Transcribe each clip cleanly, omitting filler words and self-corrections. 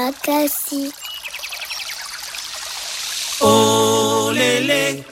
Makassi. Oh lélé,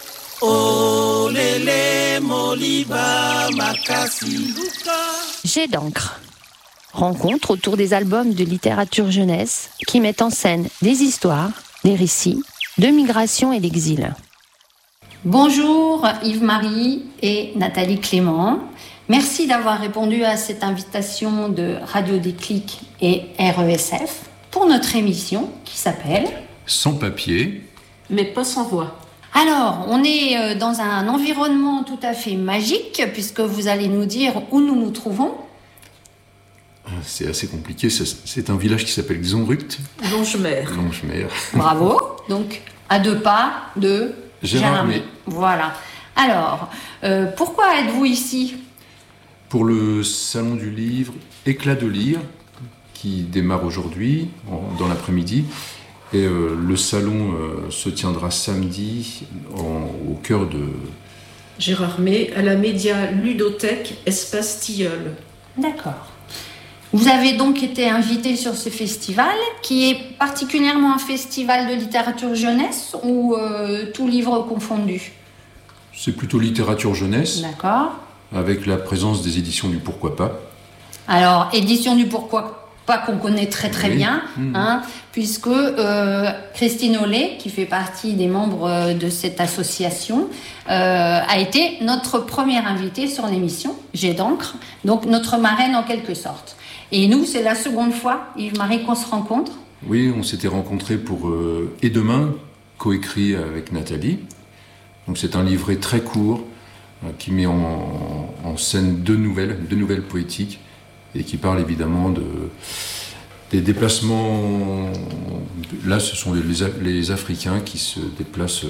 Moliba Makassi. Jet d'encre. Rencontre autour des albums de littérature jeunesse qui mettent en scène des histoires, des récits de migration et d'exil. Bonjour Yves-Marie et Nathalie Clément. Merci d'avoir répondu à cette invitation de Radio Déclic et RESF pour notre émission qui s'appelle Sans papier, mais pas sans voix. Alors, on est dans un environnement tout à fait magique puisque vous allez nous dire où nous nous trouvons. c'est assez compliqué, c'est un village qui s'appelle Xonrupt. Longemer. Bravo. Donc, à 2 pas de Gérardmer. Voilà. Alors, pourquoi êtes-vous ici ? Pour le salon du livre Éclat de lire, qui démarre aujourd'hui, dans l'après-midi. Et le salon se tiendra samedi au cœur de Gérardmer, à la média ludothèque Espace Tilleul. D'accord. Vous avez donc été invité sur ce festival, qui est particulièrement un festival de littérature jeunesse ou tout livre confondu ? C'est plutôt littérature jeunesse, D'accord. avec la présence des éditions du Pourquoi pas. Alors, édition du Pourquoi pas qu'on connaît très Oui. bien, puisque Christine Ollet, qui fait partie des membres de cette association, a été notre première invitée sur l'émission Jet d'encre, donc notre marraine en quelque sorte. Et nous, c'est la seconde fois, Yves-Marie, qu'on se rencontre. Oui, on s'était rencontrés pour Et demain, coécrit avec Nathalie. Donc c'est un livret très court qui met en scène deux nouvelles poétiques et qui parle évidemment des déplacements. Là, ce sont les Africains qui se déplacent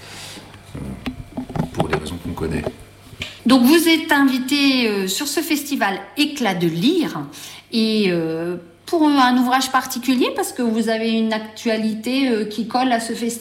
pour des raisons qu'on connaît. Donc vous êtes invité sur ce festival Éclat de lire et pour un ouvrage particulier parce que vous avez une actualité qui colle à ce festival ?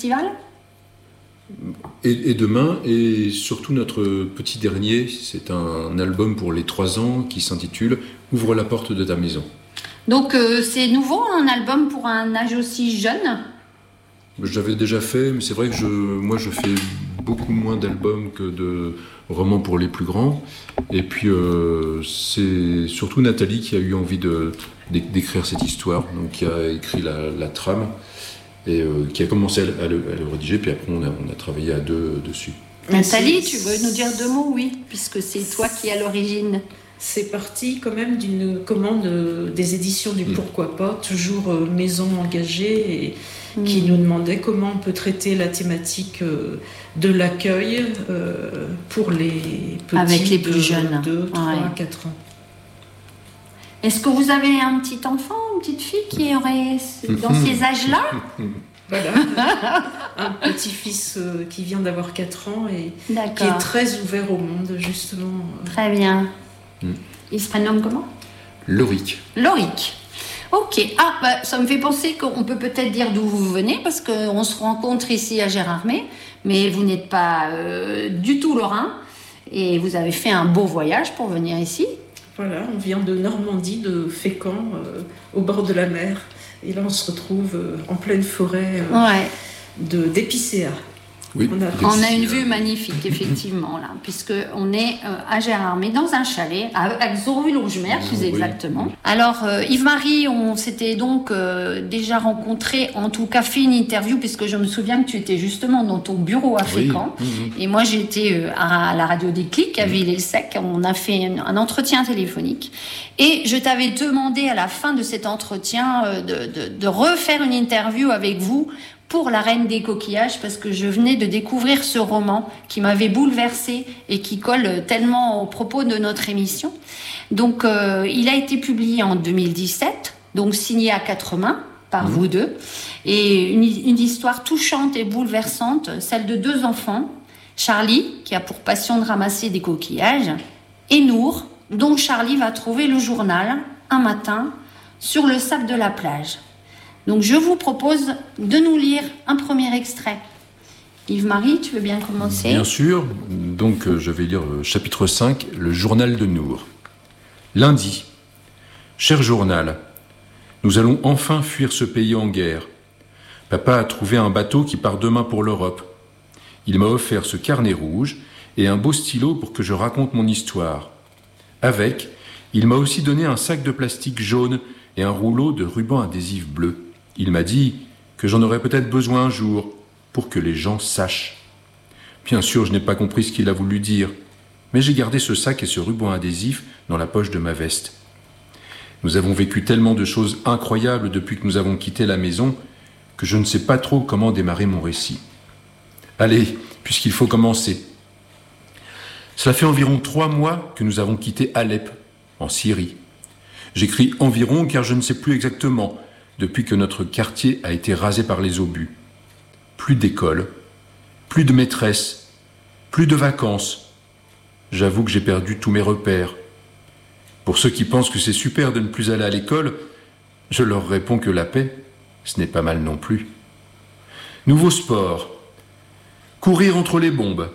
Et demain, et surtout notre petit dernier, c'est un album pour les 3 ans qui s'intitule « Ouvre la porte de ta maison ». Donc c'est nouveau, un album pour un âge aussi jeune ? Je l'avais déjà fait, mais c'est vrai que moi je fais beaucoup moins d'albums que de romans pour les plus grands. Et puis c'est surtout Nathalie qui a eu envie d'écrire cette histoire, donc qui a écrit la trame et qui a commencé à le rédiger, puis après on a travaillé à 2 dessus. Nathalie, tu veux nous dire 2 mots ? Oui, puisque c'est toi qui es à l'origine. C'est parti quand même d'une commande des éditions du Pourquoi pas, toujours maison engagée, et qui nous demandait comment on peut traiter la thématique de l'accueil pour les petits avec les plus jeunes, 2, 3, 4 ans. Est-ce que vous avez un petit enfant, une petite fille qui aurait dans ces âges-là ? Voilà, un petit-fils qui vient d'avoir 4 ans et D'accord. qui est très ouvert au monde, justement. Très bien. Il se prénomme comment ? Loric. Loric. Ok. Ça me fait penser qu'on peut peut-être dire d'où vous venez, parce qu'on se rencontre ici à Gérardmer, mais vous n'êtes pas du tout lorrain, et vous avez fait un beau voyage pour venir ici. Voilà, on vient de Normandie, de Fécamp, au bord de la mer. Et là, on se retrouve en pleine forêt d'épicéas. Oui, on a une vue magnifique, effectivement, là, puisqu'on est à Gérardmer, dans un chalet, à Xonrupt-Longemer, plus exactement. Alors, Yves-Marie, on s'était donc déjà rencontrés, en tout cas fait une interview, puisque je me souviens que tu étais justement dans ton bureau à Fécamp. Et moi, j'étais à la Radio Déclic, à Villers-le-Sec. On a fait un entretien téléphonique. Et je t'avais demandé, à la fin de cet entretien, de refaire une interview avec vous pour La Reine des coquillages, parce que je venais de découvrir ce roman qui m'avait bouleversée et qui colle tellement au propos de notre émission. Donc, il a été publié en 2017, donc signé à 4 mains par vous deux, et une histoire touchante et bouleversante, celle de 2 enfants, Charlie, qui a pour passion de ramasser des coquillages, et Nour, dont Charlie va trouver le journal un matin sur le sable de la plage. Donc je vous propose de nous lire un premier extrait. Yves-Marie, tu veux bien commencer ? Bien sûr. Donc je vais lire chapitre 5, le journal de Nour. Lundi. Cher journal, Nous allons enfin fuir ce pays en guerre. Papa a trouvé un bateau qui part demain pour l'Europe. Il m'a offert ce carnet rouge et un beau stylo pour que je raconte mon histoire. Avec, il m'a aussi donné un sac de plastique jaune et un rouleau de ruban adhésif bleu. Il m'a dit que j'en aurais peut-être besoin un jour pour que les gens sachent. Bien sûr, je n'ai pas compris ce qu'il a voulu dire, mais j'ai gardé ce sac et ce ruban adhésif dans la poche de ma veste. Nous avons vécu tellement de choses incroyables depuis que nous avons quitté la maison que je ne sais pas trop comment démarrer mon récit. Allez, puisqu'il faut commencer. Cela fait environ 3 mois que nous avons quitté Alep, en Syrie. J'écris environ car je ne sais plus exactement, depuis que notre quartier a été rasé par les obus. Plus d'école, plus de maîtresses, plus de vacances. J'avoue que j'ai perdu tous mes repères. Pour ceux qui pensent que c'est super de ne plus aller à l'école, je leur réponds que la paix, ce n'est pas mal non plus. Nouveau sport. Courir entre les bombes.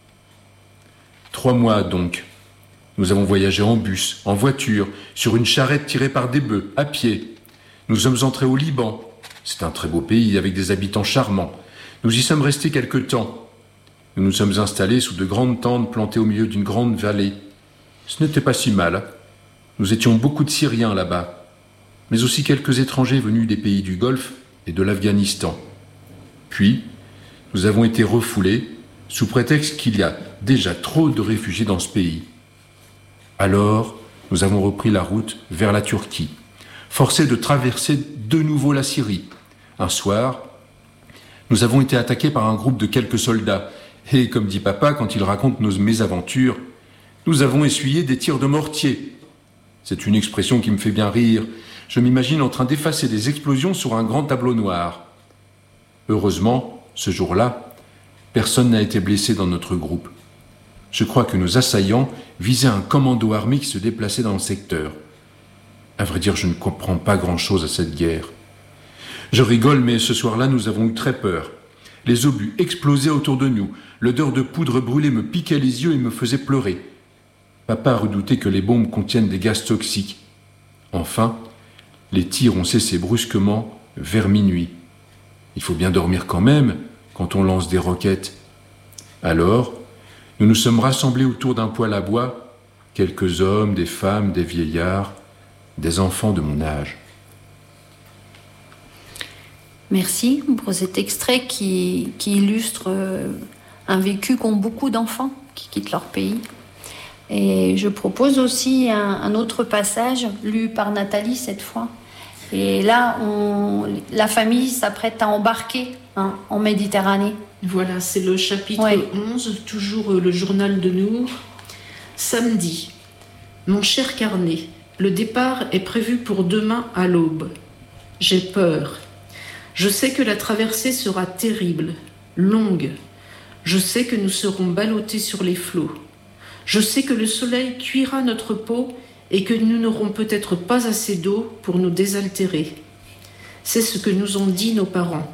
3 mois donc. Nous avons voyagé en bus, en voiture, sur une charrette tirée par des bœufs, à pied. Nous sommes entrés au Liban. C'est un très beau pays avec des habitants charmants. Nous y sommes restés quelque temps. Nous nous sommes installés sous de grandes tentes plantées au milieu d'une grande vallée. Ce n'était pas si mal. Nous étions beaucoup de Syriens là-bas, mais aussi quelques étrangers venus des pays du Golfe et de l'Afghanistan. Puis, nous avons été refoulés sous prétexte qu'il y a déjà trop de réfugiés dans ce pays. Alors, nous avons repris la route vers la Turquie, forcés de traverser de nouveau la Syrie. Un soir, nous avons été attaqués par un groupe de quelques soldats, et comme dit papa quand il raconte nos mésaventures, nous avons essuyé des tirs de mortier. C'est une expression qui me fait bien rire. Je m'imagine en train d'effacer des explosions sur un grand tableau noir. Heureusement, ce jour-là, personne n'a été blessé dans notre groupe. Je crois que nos assaillants visaient un commando armé qui se déplaçait dans le secteur. À vrai dire, je ne comprends pas grand-chose à cette guerre. Je rigole, mais ce soir-là, nous avons eu très peur. Les obus explosaient autour de nous. L'odeur de poudre brûlée me piquait les yeux et me faisait pleurer. Papa redoutait que les bombes contiennent des gaz toxiques. Enfin, les tirs ont cessé brusquement vers minuit. Il faut bien dormir quand même quand on lance des roquettes. Alors, nous nous sommes rassemblés autour d'un poêle à bois, quelques hommes, des femmes, des vieillards, des enfants de mon âge. Merci pour cet extrait qui illustre un vécu qu'ont beaucoup d'enfants qui quittent leur pays. Et je propose aussi un autre passage, lu par Nathalie cette fois. Et là, la famille s'apprête à embarquer en Méditerranée. Voilà, c'est le chapitre 11, toujours le journal de Nour. Samedi. Mon cher carnet, le départ est prévu pour demain à l'aube. J'ai peur. Je sais que la traversée sera terrible, longue. Je sais que nous serons ballottés sur les flots. Je sais que le soleil cuira notre peau et que nous n'aurons peut-être pas assez d'eau pour nous désaltérer. C'est ce que nous ont dit nos parents.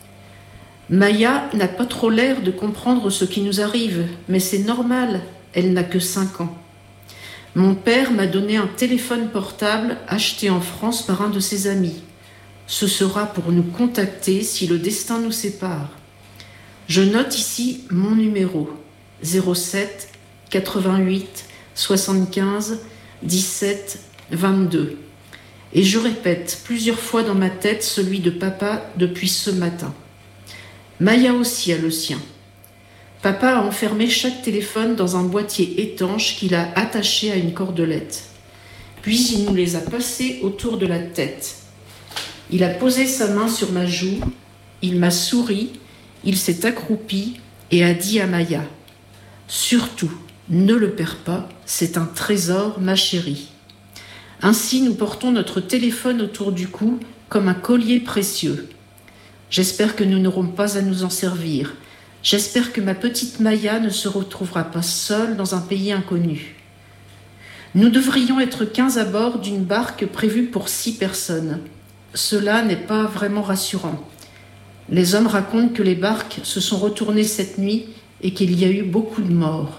Maya n'a pas trop l'air de comprendre ce qui nous arrive, mais c'est normal, elle n'a que 5 ans. Mon père m'a donné un téléphone portable acheté en France par un de ses amis. Ce sera pour nous contacter si le destin nous sépare. Je note ici mon numéro 07 88 75 17 22. Et je répète plusieurs fois dans ma tête celui de papa depuis ce matin. Maya aussi a le sien. Papa a enfermé chaque téléphone dans un boîtier étanche qu'il a attaché à une cordelette. Puis il nous les a passés autour de la tête. Il a posé sa main sur ma joue, il m'a souri, il s'est accroupi et a dit à Maya « Surtout, ne le perds pas, c'est un trésor, ma chérie. » Ainsi, nous portons notre téléphone autour du cou comme un collier précieux. J'espère que nous n'aurons pas à nous en servir. J'espère que ma petite Maya ne se retrouvera pas seule dans un pays inconnu. Nous devrions être 15 à bord d'une barque prévue pour 6 personnes. Cela n'est pas vraiment rassurant. Les hommes racontent que les barques se sont retournées cette nuit et qu'il y a eu beaucoup de morts.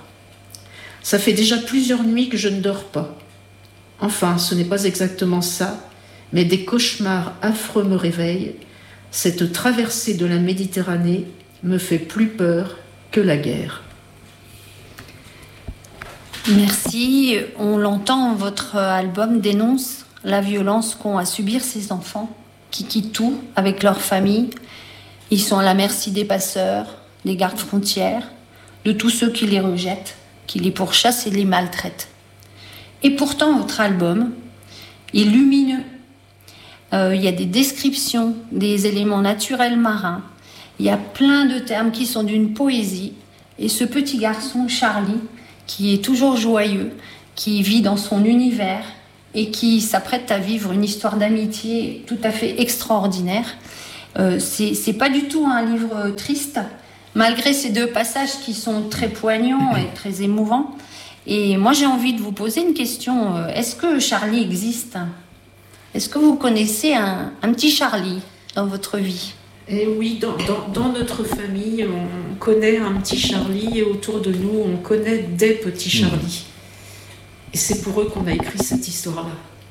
Ça fait déjà plusieurs nuits que je ne dors pas. Enfin, ce n'est pas exactement ça, mais des cauchemars affreux me réveillent. Cette traversée de la Méditerranée me fait plus peur que la guerre. Merci. On l'entend, votre album dénonce la violence qu'ont à subir ces enfants qui quittent tout avec leur famille. Ils sont à la merci des passeurs, des gardes frontières, de tous ceux qui les rejettent, qui les pourchassent et les maltraitent. Et pourtant, votre album est lumineux. Il y a des descriptions des éléments naturels marins. Il y a plein de termes qui sont d'une poésie. Et ce petit garçon, Charlie, qui est toujours joyeux, qui vit dans son univers et qui s'apprête à vivre une histoire d'amitié tout à fait extraordinaire. C'est pas du tout un livre triste, malgré ces 2 passages qui sont très poignants et très émouvants. Et moi, j'ai envie de vous poser une question. Est-ce que Charlie existe ? Est-ce que vous connaissez un petit Charlie dans votre vie ? Et oui, dans notre famille, on connaît un petit Charlie et autour de nous, on connaît des petits Charlie. Et c'est pour eux qu'on a écrit cette histoire-là,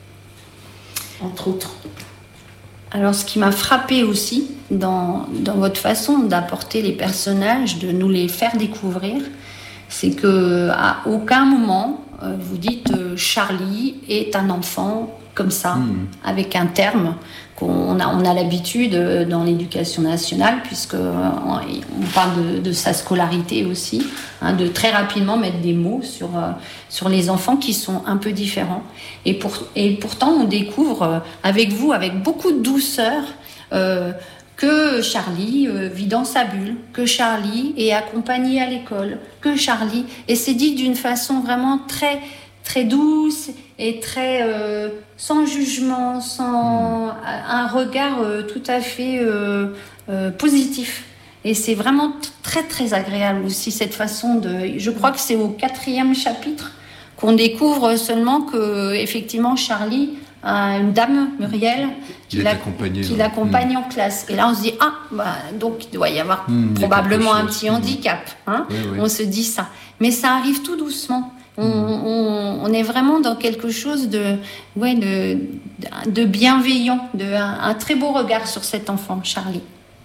entre autres. Alors, ce qui m'a frappée aussi dans votre façon d'apporter les personnages, de nous les faire découvrir, c'est qu'à aucun moment, vous dites Charlie est un enfant comme ça, avec un terme qu'on a l'habitude dans l'éducation nationale, puisqu'on parle de sa scolarité aussi, de très rapidement mettre des mots sur les enfants qui sont un peu différents. Et pourtant, on découvre avec vous, avec beaucoup de douceur, que Charlie vit dans sa bulle, que Charlie est accompagné à l'école, que Charlie... Et c'est dit d'une façon vraiment très, très douce et très sans jugement, sans un regard tout à fait positif. Et c'est vraiment très, très agréable aussi, cette façon de... Je crois que c'est au 4e chapitre qu'on découvre seulement que, effectivement, Charlie a une dame, Muriel, qui l'accompagne en classe. Et là, on se dit, donc il doit y avoir probablement un petit handicap. Oui. On se dit ça. Mais ça arrive tout doucement. On est vraiment dans quelque chose de bienveillant, un très beau regard sur cet enfant, Charlie.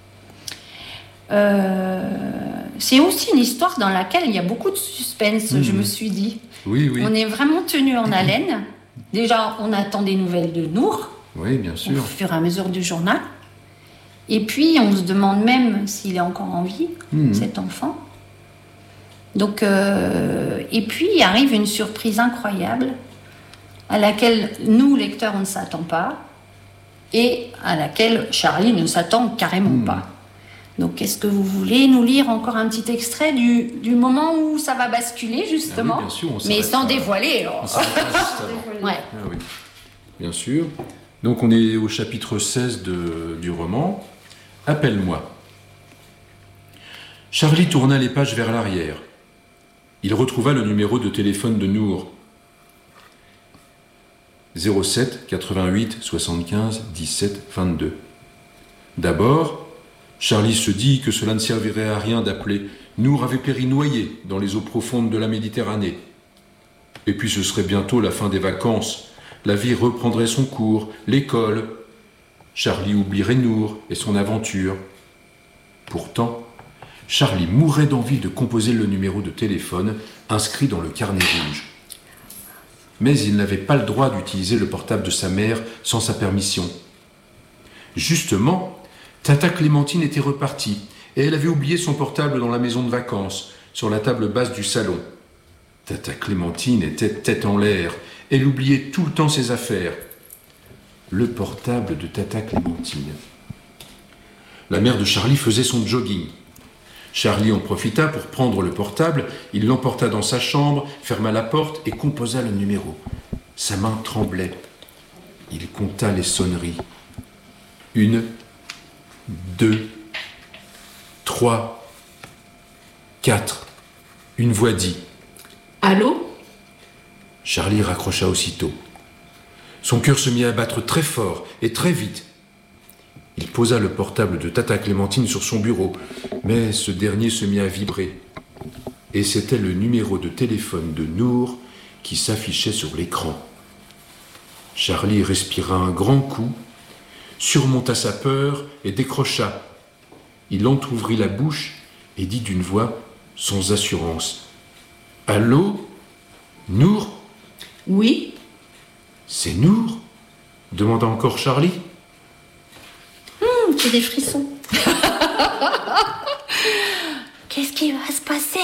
C'est aussi une histoire dans laquelle il y a beaucoup de suspense, je me suis dit. Oui. On est vraiment tenu en haleine. Déjà, on attend des nouvelles de Nour. Oui, bien sûr. Au fur et à mesure du journal. Et puis, on se demande même s'il est encore en vie, cet enfant. Donc, et puis, il arrive une surprise incroyable à laquelle nous, lecteurs, on ne s'attend pas et à laquelle Charlie ne s'attend carrément pas. Donc, est-ce que vous voulez nous lire encore un petit extrait du moment où ça va basculer, justement, bien sûr, mais sans dévoiler. Ouais. Oui. Bien sûr. Donc, on est au chapitre 16 du roman. « Appelle-moi ». Charlie tourna les pages vers l'arrière. Il retrouva le numéro de téléphone de Nour. 07 88 75 17 22. D'abord, Charlie se dit que cela ne servirait à rien d'appeler. Nour avait péri noyé dans les eaux profondes de la Méditerranée. Et puis ce serait bientôt la fin des vacances. La vie reprendrait son cours, l'école. Charlie oublierait Nour et son aventure. Pourtant, Charlie mourait d'envie de composer le numéro de téléphone inscrit dans le carnet rouge. Mais il n'avait pas le droit d'utiliser le portable de sa mère sans sa permission. Justement, Tata Clémentine était repartie et elle avait oublié son portable dans la maison de vacances, sur la table basse du salon. Tata Clémentine était tête en l'air. Elle oubliait tout le temps ses affaires. Le portable de Tata Clémentine. La mère de Charlie faisait son jogging. Charlie en profita pour prendre le portable, il l'emporta dans sa chambre, ferma la porte et composa le numéro. Sa main tremblait. Il compta les sonneries. 1, 2, 3, 4. Une voix dit « Allô ?» Charlie raccrocha aussitôt. Son cœur se mit à battre très fort et très vite. Il posa le portable de Tata Clémentine sur son bureau, mais ce dernier se mit à vibrer. Et c'était le numéro de téléphone de Nour qui s'affichait sur l'écran. Charlie respira un grand coup, surmonta sa peur et décrocha. Il entr'ouvrit la bouche et dit d'une voix sans assurance. « Allô, Nour ?» « Oui. » « C'est Nour ?» demanda encore Charlie. J'ai des frissons. Qu'est-ce qui va se passer?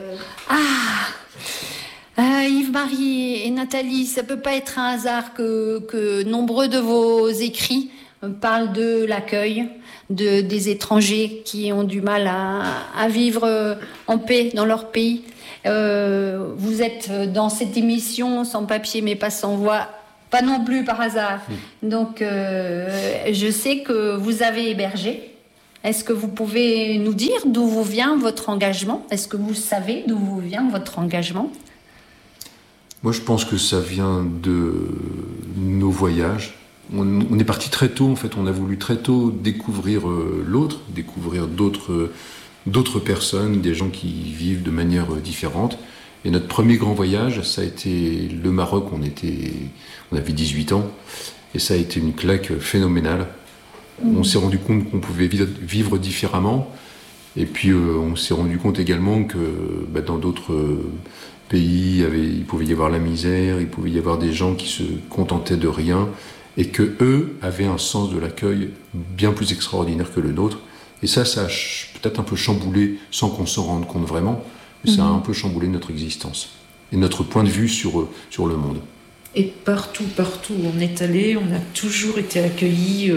Yves-Marie et Nathalie, ça peut pas être un hasard que nombreux de vos écrits parlent de l'accueil des étrangers qui ont du mal à vivre en paix dans leur pays. Vous êtes dans cette émission Sans papier mais pas sans voix, pas non plus par hasard. Donc je sais que vous avez hébergé. Est-ce que vous pouvez nous dire d'où vous vient votre engagement? Est-ce que vous savez d'où vous vient votre engagement? Moi, je pense que ça vient de nos voyages. On est parti très tôt, en fait. On a voulu très tôt découvrir l'autre, découvrir d'autres personnes, des gens qui vivent de manière différente. Et notre premier grand voyage, ça a été le Maroc. On avait 18 ans. Et ça a été une claque phénoménale. On s'est rendu compte qu'on pouvait vivre différemment. Et puis, on s'est rendu compte également que dans d'autres pays, il pouvait y avoir la misère, il pouvait y avoir des gens qui se contentaient de rien, et que eux avaient un sens de l'accueil bien plus extraordinaire que le nôtre. Et ça a peut-être un peu chamboulé, sans qu'on s'en rende compte vraiment, mais ça a un peu chamboulé notre existence et notre point de vue sur le monde. Et partout où on est allé, on a toujours été accueillis,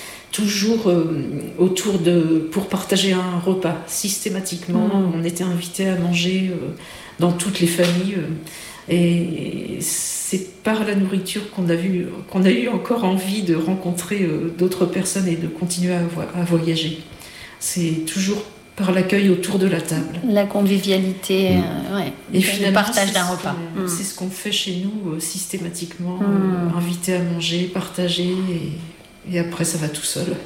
pour partager un repas. Systématiquement, on était invités à manger dans toutes les familles. Et c'est par la nourriture qu'on a eu encore envie de rencontrer d'autres personnes et de continuer à voyager. C'est toujours par l'accueil autour de la table. La convivialité, et le partage d'un repas. C'est ce qu'on fait chez nous systématiquement, inviter à manger, partager, et après ça va tout seul.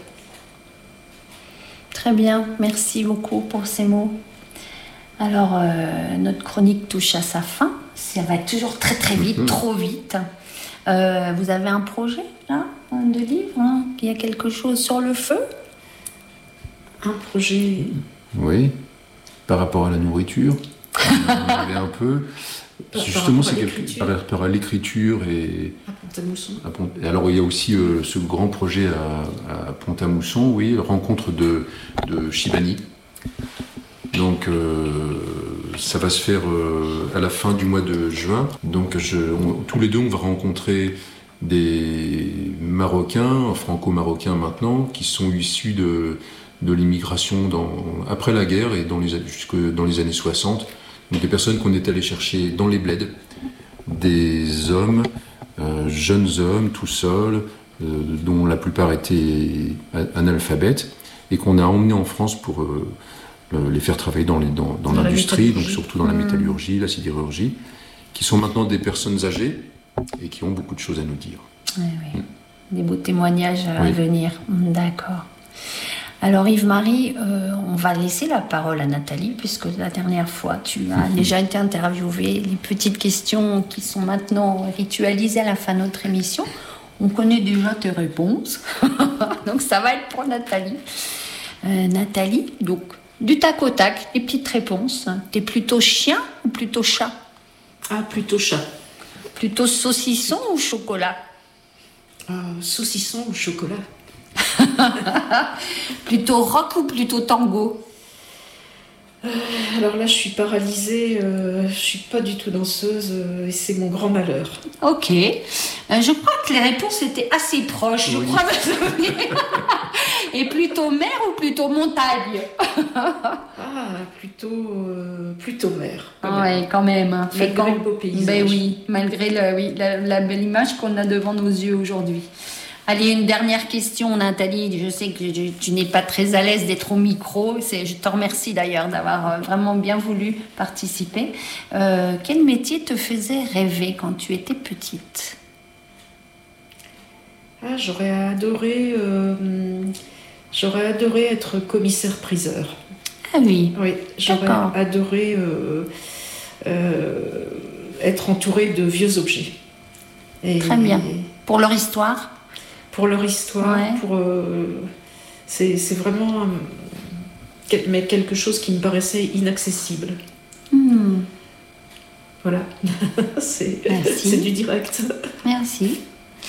Très bien, merci beaucoup pour ces mots. Alors, notre chronique touche à sa fin. Ça va toujours très très vite, trop vite. Vous avez un projet, là, de livre, hein? Il y a quelque chose sur le feu? Un projet... Oui, par rapport à la nourriture, on avait un peu. Justement, c'est par rapport à l'écriture et à Pont-à-Mousson. Alors, il y a aussi ce grand projet à Pont-à-Mousson, oui, rencontre de Chibani. Donc, ça va se faire à la fin du mois de juin. Donc, tous les deux, on va rencontrer des Marocains, franco-marocains maintenant, qui sont issus de l'immigration après la guerre et jusque dans les années 60. Donc des personnes qu'on est allé chercher dans les bleds, des hommes, jeunes hommes, tout seuls, dont la plupart étaient analphabètes, et qu'on a emmenés en France pour les faire travailler dans l'industrie, donc surtout dans la métallurgie, la sidérurgie, qui sont maintenant des personnes âgées et qui ont beaucoup de choses à nous dire. Oui. Des beaux témoignages à venir. D'accord. Alors Yves-Marie, on va laisser la parole à Nathalie, puisque la dernière fois, tu as déjà été interviewée. Les petites questions qui sont maintenant ritualisées à la fin de notre émission, on connaît déjà tes réponses. Donc ça va être pour Nathalie. Nathalie, donc, du tac au tac, les petites réponses. T'es plutôt chien ou plutôt chat? Ah, plutôt chat. Plutôt saucisson ou chocolat? Saucisson ou chocolat? Plutôt rock ou plutôt tango? Alors là, je suis paralysée, je suis pas du tout danseuse et c'est mon grand malheur. Ok. Je crois que les réponses étaient assez proches, je crois me souvenir. Et plutôt mer ou plutôt montagne? Plutôt mer. Oui, quand même. Malgré le beau paysage. Ben oui, malgré la belle image qu'on a devant nos yeux aujourd'hui. Allez, une dernière question, Nathalie. Je sais que tu n'es pas très à l'aise d'être au micro. Je te remercie d'ailleurs d'avoir vraiment bien voulu participer. Quel métier te faisait rêver quand tu étais petite? J'aurais adoré être commissaire-priseur. Ah oui. Oui, j'aurais adoré être entourée de vieux objets. Très bien. Pour leur histoire. Pour leur histoire, c'est vraiment mais quelque chose qui me paraissait inaccessible. Voilà, c'est du direct. Merci.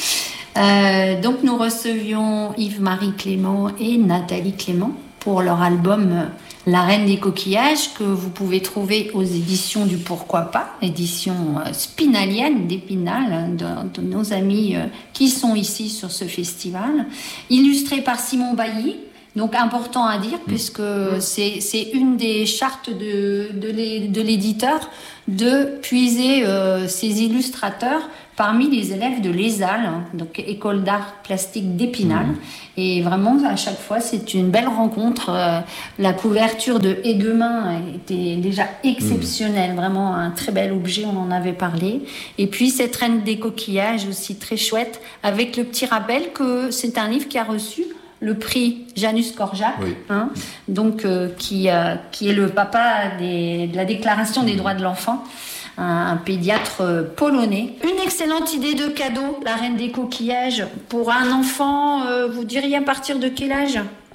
Donc nous recevions Yves-Marie Clément et Nathalie Clément pour leur album La Reine des Coquillages, que vous pouvez trouver aux éditions du Pourquoi Pas, édition spinalienne d'Épinal, de nos amis qui sont ici sur ce festival, illustré par Simon Bailly. Donc important à dire, puisque c'est une des chartes de l'éditeur de puiser ces illustrateurs parmi les élèves de l'ESAL, donc École d'art plastique d'Épinal. Et vraiment, à chaque fois, c'est une belle rencontre. La couverture de Aiguemin était déjà exceptionnelle, vraiment un très bel objet, on en avait parlé. Et puis cette Reine des Coquillages aussi très chouette, avec le petit rappel que c'est un livre qui a reçu le prix Janus Korczak, donc qui est le papa de la Déclaration des droits de l'enfant, un pédiatre polonais. Une excellente idée de cadeau, la Reine des Coquillages, pour un enfant, vous diriez à partir de quel âge ?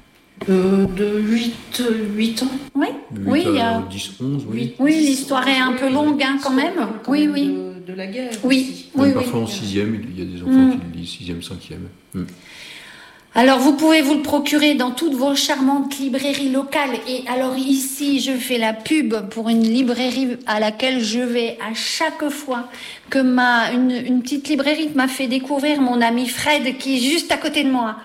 De 8 ans. Oui, 8 à 10, 11, oui. Oui, l'histoire est un peu longue quand même. Oui. De la guerre. Oui, aussi. Parfois en 6e, il y a des enfants qui lisent 6e, 5e. Alors, vous pouvez vous le procurer dans toutes vos charmantes librairies locales. Et alors ici, je fais la pub pour une librairie à laquelle je vais à chaque fois que une petite librairie que m'a fait découvrir mon ami Fred, qui est juste à côté de moi,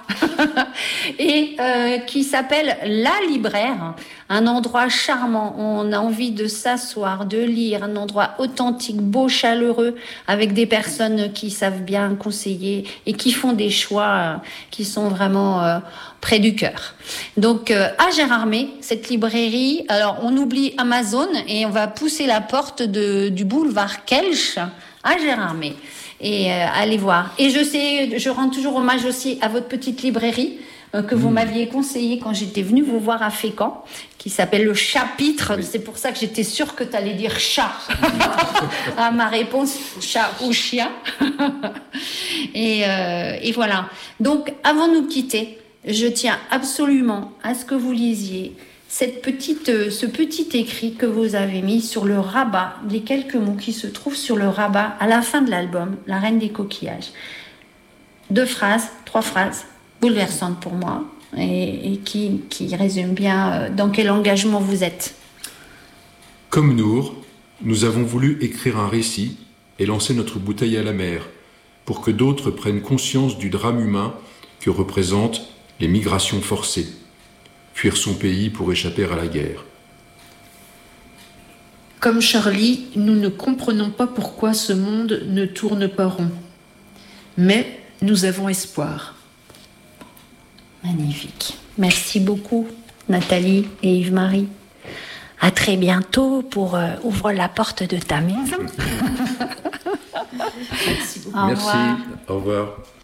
et qui s'appelle La Libraire. Un endroit charmant, on a envie de s'asseoir, de lire, un endroit authentique, beau, chaleureux, avec des personnes qui savent bien conseiller et qui font des choix qui sont vraiment près du cœur. Donc à Gérardmer, cette librairie, alors on oublie Amazon et on va pousser la porte du boulevard Kelch à Gérardmer. Et allez voir. Et je rends toujours hommage aussi à votre petite librairie que vous m'aviez conseillé quand j'étais venue vous voir à Fécamp, qui s'appelle Le Chapitre. C'est pour ça que j'étais sûre que tu allais dire chat. À ma réponse, chat ou chien. Et voilà. Donc, avant de nous quitter, je tiens absolument à ce que vous lisiez ce petit écrit que vous avez mis sur le rabat, les quelques mots qui se trouvent sur le rabat à la fin de l'album, La Reine des Coquillages. 3 phrases bouleversantes pour moi et qui résument bien dans quel engagement vous êtes. Comme Nour, nous avons voulu écrire un récit et lancer notre bouteille à la mer pour que d'autres prennent conscience du drame humain que représentent les migrations forcées. Fuir son pays pour échapper à la guerre. Comme Charlie, nous ne comprenons pas pourquoi ce monde ne tourne pas rond. Mais nous avons espoir. Magnifique. Merci beaucoup, Nathalie et Yves-Marie. À très bientôt pour Ouvre la porte de ta maison. Merci beaucoup. Au revoir. Au revoir.